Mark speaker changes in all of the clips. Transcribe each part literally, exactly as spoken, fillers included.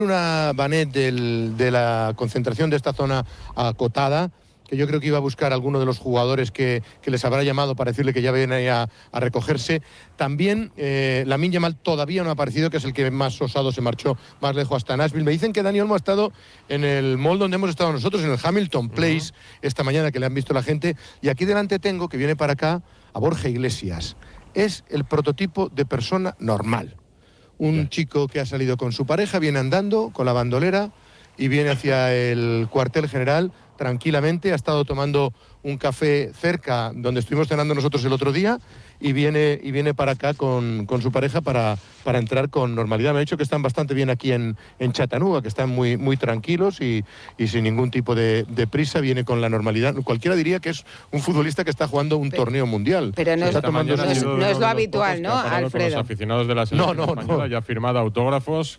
Speaker 1: Una Banet del, de la concentración de esta zona acotada, que yo creo que iba a buscar a alguno de los jugadores que, que les habrá llamado para decirle que ya viene a, a recogerse. También eh, Lamine Yamal todavía no ha aparecido, que es el que más osado se marchó más lejos hasta Nashville. Me dicen que Dani Olmo ha estado en el mall donde hemos estado nosotros, en el Hamilton Place, uh-huh. esta mañana, que le han visto la gente. Y aquí delante tengo, que viene para acá, a Borja Iglesias. Es el prototipo de persona normal. Un yeah. chico que ha salido con su pareja, viene andando con la bandolera y viene hacia el cuartel general tranquilamente. Ha estado tomando un café cerca donde estuvimos cenando nosotros el otro día y viene, y viene para acá con, con su pareja para, para entrar con normalidad. Me ha dicho que están bastante bien aquí en, en Chattanooga, que están muy, muy tranquilos y, y sin ningún tipo de, de prisa. Viene con la normalidad. Cualquiera diría que es un futbolista que está jugando un pero, torneo mundial.
Speaker 2: Pero no, es, no, es, no es lo habitual, ¿no, Alfredo?
Speaker 3: Con los aficionados de la selección
Speaker 1: no, no,
Speaker 3: española
Speaker 1: no.
Speaker 3: ya ha firmado autógrafos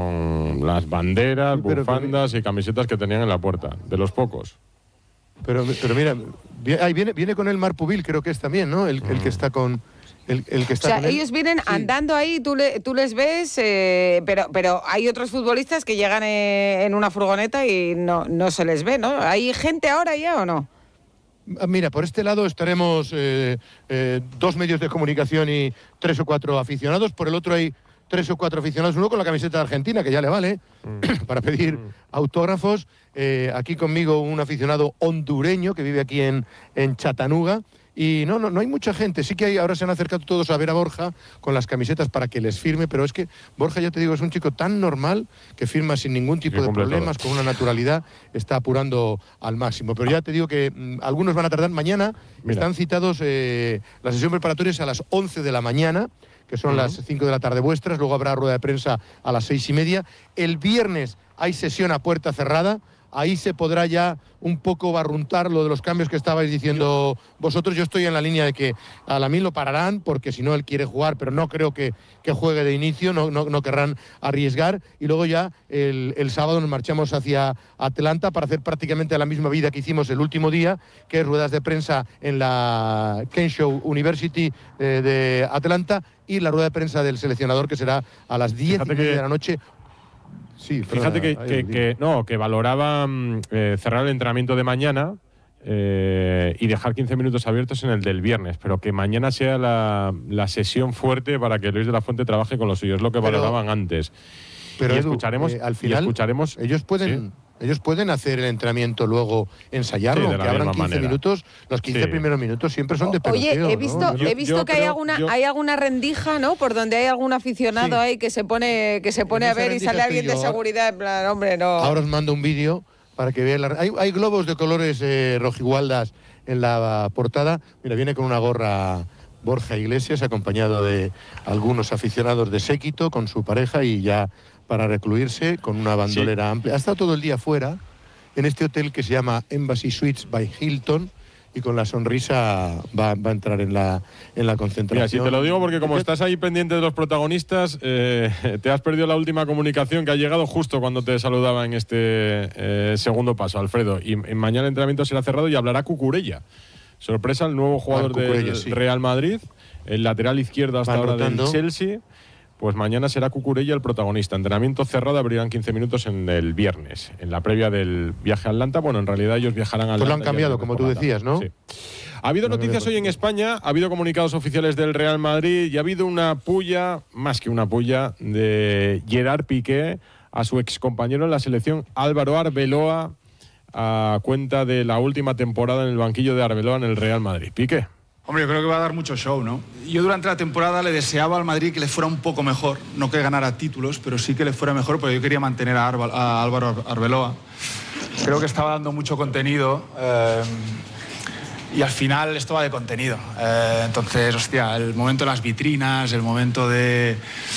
Speaker 3: con las banderas, sí, pero, bufandas pero, y camisetas que tenían en la puerta, de los pocos.
Speaker 1: Pero, pero mira, ahí viene, viene con el Marpubil, creo que es también, ¿no? El, el que está con... El, el que está
Speaker 2: o sea,
Speaker 1: con él.
Speaker 2: ellos vienen sí. andando ahí, tú, le, tú les ves, eh, pero, pero hay otros futbolistas que llegan eh, en una furgoneta y no, no se les ve, ¿no? ¿Hay gente ahora ya o no?
Speaker 1: Mira, por este lado estaremos eh, eh, dos medios de comunicación y tres o cuatro aficionados. Por el otro hay tres o cuatro aficionados, uno con la camiseta de Argentina, que ya le vale, mm. para pedir mm. autógrafos. Eh, aquí conmigo un aficionado hondureño que vive aquí en, en Chattanooga. Y no, no, no hay mucha gente. Sí que hay, ahora se han acercado todos a ver a Borja con las camisetas para que les firme, pero es que Borja, ya te digo, es un chico tan normal que firma sin ningún tipo de problemas, todo. Con una naturalidad, está apurando al máximo. Pero ya te digo que mmm, algunos van a tardar. Mañana Mira. están citados, eh, la sesión preparatoria es a las once de la mañana, que son uh-huh. las cinco de la tarde vuestras. Luego habrá rueda de prensa a las seis y media. El viernes hay sesión a puerta cerrada. Ahí se podrá ya un poco barruntar lo de los cambios que estabais diciendo vosotros. Yo estoy en la línea de que a Lamine lo pararán, porque si no él quiere jugar, pero no creo que, que juegue de inicio, no, no, no querrán arriesgar. Y luego ya el, el sábado nos marchamos hacia Atlanta para hacer prácticamente la misma vida que hicimos el último día, que es ruedas de prensa en la Kenshaw University eh, de Atlanta, y la rueda de prensa del seleccionador, que será a las diez y media de la noche. Sí,
Speaker 3: Fíjate que, que, que, no, que valoraba eh, cerrar el entrenamiento de mañana eh, y dejar quince minutos abiertos en el del viernes, pero que mañana sea la, la sesión fuerte para que Luis de la Fuente trabaje con los suyos, es lo que pero, valoraban antes.
Speaker 1: Pero
Speaker 3: y
Speaker 1: Edu,
Speaker 3: escucharemos,
Speaker 1: eh, al final,
Speaker 3: y escucharemos
Speaker 1: ellos pueden... ¿sí? Ellos pueden hacer el entrenamiento, luego ensayarlo, sí, que abran quince manera. minutos, los quince sí. primeros minutos siempre son de peloteo.
Speaker 2: Oye, he visto,
Speaker 1: ¿no?
Speaker 2: he visto yo, yo que creo, hay alguna yo... hay alguna rendija, ¿no? Por donde hay algún aficionado sí. ahí que se pone que se pone a ver y sale alguien de seguridad, en plan, hombre, no.
Speaker 1: Ahora os mando un vídeo para que vean. La... Hay, hay globos de colores eh, rojigualdas en la portada. Mira, viene con una gorra Borja Iglesias, acompañado de algunos aficionados de séquito, con su pareja, y ya para recluirse con una bandolera sí. amplia. Ha estado todo el día fuera, en este hotel que se llama Embassy Suites by Hilton, y con la sonrisa va, va a entrar en la, en la concentración.
Speaker 3: Mira, si te lo digo porque como estás ahí pendiente de los protagonistas, eh, te has perdido la última comunicación que ha llegado justo cuando te saludaba en este eh, segundo paso, Alfredo. Y, y mañana el entrenamiento será cerrado y hablará Cucurella. Sorpresa, el nuevo jugador ah, del sí. Real Madrid, el lateral izquierdo hasta ahora del Chelsea. Pues mañana será Cucurella el protagonista. Entrenamiento cerrado, abrirán quince minutos en el viernes, en la previa del viaje a Atlanta. Bueno, en realidad ellos viajarán a Atlanta.
Speaker 1: Pues lo han cambiado, como tú decías, ¿no?
Speaker 3: Sí. Ha habido noticias hoy en España, ha habido comunicados oficiales del Real Madrid y ha habido una pulla, más que una pulla, de Gerard Piqué a su excompañero en la selección, Álvaro Arbeloa, a cuenta de la última temporada en el banquillo de Arbeloa en el Real Madrid. Piqué.
Speaker 4: Hombre, yo creo que va a dar mucho show, ¿no? Yo durante la temporada le deseaba al Madrid que le fuera un poco mejor, no que ganara títulos, pero sí que le fuera mejor, porque yo quería mantener a, Arba, a Álvaro Arbeloa. Creo que estaba dando mucho contenido eh, y al final esto va de contenido. Eh, entonces, hostia, el momento de las vitrinas, el momento de,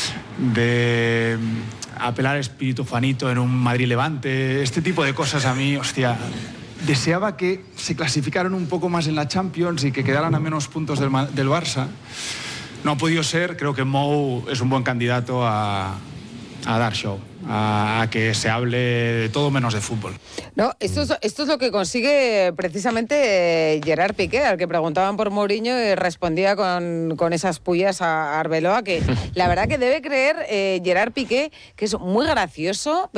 Speaker 4: de apelar al espíritu Juanito en un Madrid-Levante, este tipo de cosas a mí, hostia... Deseaba que se clasificaran un poco más en la Champions y que quedaran a menos puntos del, del Barça. No ha podido ser. Creo que Mou es un buen candidato a, a dar show, a, a que se hable de todo menos de fútbol.
Speaker 2: No, esto es, esto es lo que consigue precisamente Gerard Piqué, al que preguntaban por Mourinho y respondía con, con esas pullas a Arbeloa, que la verdad que debe creer eh, Gerard Piqué que es muy gracioso.